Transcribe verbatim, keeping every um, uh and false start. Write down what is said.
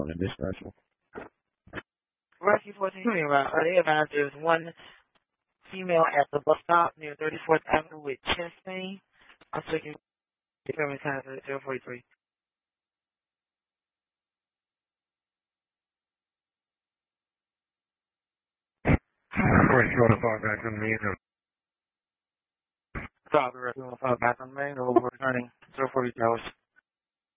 on the dispatcher. Rescue fourteen, uh, they advised there's one female at the bus stop near thirty-fourth Avenue with chest pain. I'm checking the family time at zero forty-three. First, you want to fall back on me. Stop the rescue, fall back on the main, over returning zero forty-three hours.